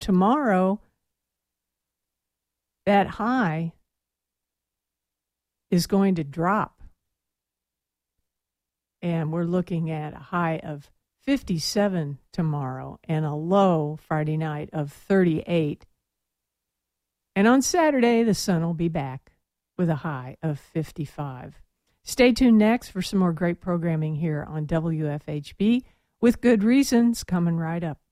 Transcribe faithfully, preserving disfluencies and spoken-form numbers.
tomorrow, that high is going to drop. And we're looking at a high of fifty-seven tomorrow and a low Friday night of thirty-eight. And on Saturday, the sun will be back with a high of fifty-five. Stay tuned next for some more great programming here on W F H B with Good Reasons coming right up.